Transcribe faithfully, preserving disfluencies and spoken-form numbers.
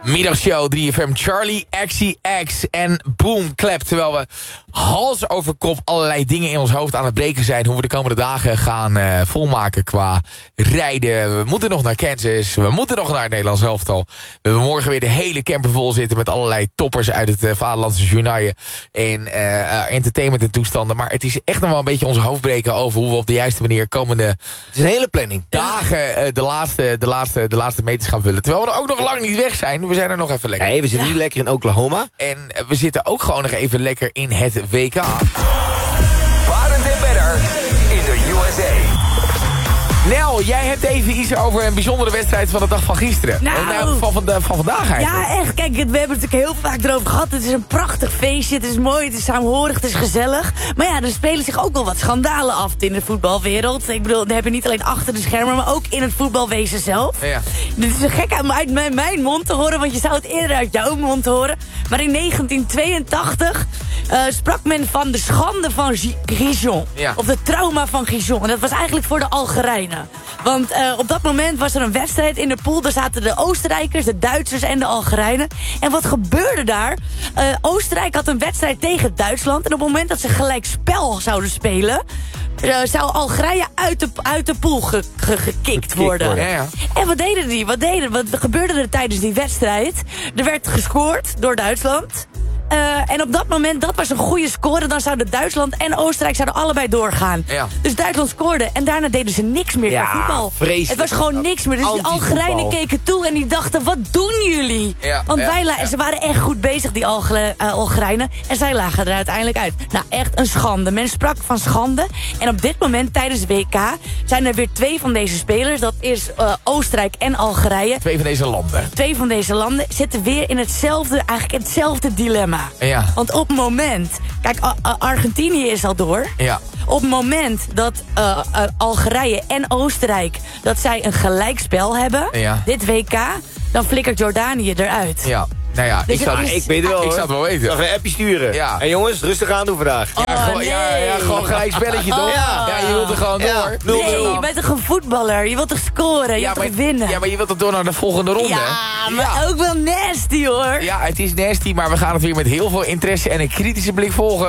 Middagshow drie F M, Charlie X C X en Boom Clap. Terwijl we hals over kop allerlei dingen in ons hoofd aan het breken zijn. Hoe we de komende dagen gaan uh, volmaken qua rijden. We moeten nog naar Kansas. We moeten nog naar het Nederlands elftal. We hebben morgen weer de hele camper vol zitten met allerlei toppers uit het uh, vaderlandse journaal. En uh, entertainment en toestanden. Maar het is echt nog wel een beetje onze hoofdbreken over hoe we op de juiste manier komende... Het is een hele planning. Dagen uh, de, laatste, de, laatste, de laatste meters gaan vullen. Terwijl we er ook nog lang niet weg zijn. We zijn er nog even lekker. Nee, we zitten ja. nu lekker in Oklahoma. En we zitten ook gewoon nog even lekker in het W K. Barend en better in de U S A. Nel, jij hebt even iets over een bijzondere wedstrijd van de dag van gisteren. Nou, nou van, van, de, van vandaag eigenlijk. Ja, echt. Kijk, we hebben het natuurlijk heel vaak erover gehad. Het is een prachtig feestje. Het is mooi, het is saamhorig, het is gezellig. Maar ja, er spelen zich ook wel wat schandalen af in de voetbalwereld. Ik bedoel, we hebben niet alleen achter de schermen, maar ook in het voetbalwezen zelf. Ja. Dit is gek uit mijn, mijn mond te horen, want je zou het eerder uit jouw mond horen. Maar in negentien tweeëntachtig uh, sprak men van de schande van Gijon. Ja. Of de trauma van Gijon. En dat was eigenlijk voor de Algerijnen. Want uh, op dat moment was er een wedstrijd in de pool. Daar zaten de Oostenrijkers, de Duitsers en de Algerijnen. En wat gebeurde daar? Uh, Oostenrijk had een wedstrijd tegen Duitsland. En op het moment dat ze gelijk spel zouden spelen... Uh, zou Algerije uit de, uit de pool ge, ge, gekikt worden. worden. Ja, ja. En wat deden die? Wat, deden, wat gebeurde er tijdens die wedstrijd? Er werd gescoord door Duitsland. Uh, en op dat moment, dat was een goede score. Dan zouden Duitsland en Oostenrijk zouden allebei doorgaan. Ja. Dus Duitsland scoorde en daarna deden ze niks meer ja, qua voetbal. Vreselijk. Het was gewoon niks meer. Dus die Algerijnen keken toe en die dachten, wat doen jullie? Ja, Want ja, wij la- ja. ze waren echt goed bezig, die Alge- uh, Algerijnen. En zij lagen er uiteindelijk uit. Nou, echt een schande. Men sprak van schande. En op dit moment, tijdens W K, zijn er weer twee van deze spelers. Dat is uh, Oostenrijk en Algerije. Twee van deze landen. Twee van deze landen zitten weer in hetzelfde, eigenlijk hetzelfde dilemma. Ja. Want op het moment... Kijk, A- A- Argentinië is al door. Ja. Op het moment dat uh, uh, Algerije en Oostenrijk... dat zij een gelijkspel hebben, Ja. dit W K... dan flikkert Jordanië eruit. Ja. Nou ja, Dus ik het zou, is- Ik weet het wel, ik hoor. zou het wel weten. Even een appje sturen. Ja. En jongens, rustig aan doen vandaag. Oh, Ja, gewoon, nee. ja, ja, gewoon gelijk spelletje, toch? Oh. Ja, je wilt er gewoon Ja. door. nul Nee, nul. je bent toch een voetballer? Je wilt toch scoren? Je Ja, wilt maar, toch winnen? ja, maar je wilt er door naar de volgende ronde. Ja, maar Ja. ook wel nasty, hoor. Ja, het is nasty, maar we gaan het weer met heel veel interesse en een kritische blik volgen.